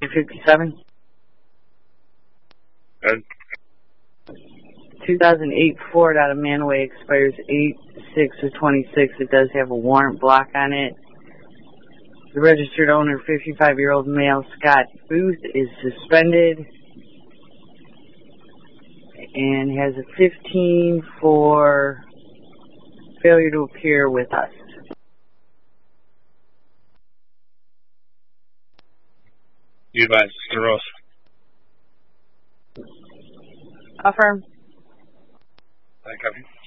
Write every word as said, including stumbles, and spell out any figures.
fifty-seven. Good. two thousand eight Ford out of Manaway, expires eight six of twenty-six. It does have a warrant block on it. The registered owner, fifty-five-year-old male Scott Booth, is suspended and has a fifteen for failure to appear with us. You advise, Mister Ross. Affirm. I copy.